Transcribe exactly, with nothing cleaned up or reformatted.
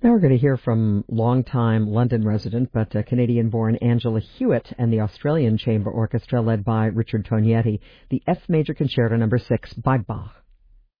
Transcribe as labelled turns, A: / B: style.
A: Now we're going to hear from longtime London resident but uh, Canadian-born Angela Hewitt and the Australian Chamber Orchestra led by Richard Tognetti, the F Major Concerto Number six by Bach.